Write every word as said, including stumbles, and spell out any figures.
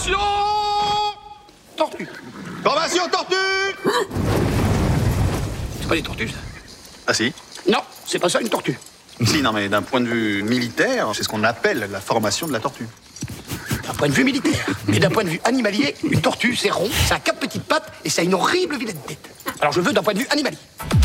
Formation tortue. Formation tortue. C'est pas des tortues, ça. Ah si. Non, c'est pas ça une tortue. Si, non, mais d'un point de vue militaire, c'est ce qu'on appelle la formation de la tortue. D'un point de vue militaire. Mais d'un point de vue animalier, une tortue, c'est rond, ça a quatre petites pattes et ça a une horrible vilaine tête. Alors je veux d'un point de vue animalier.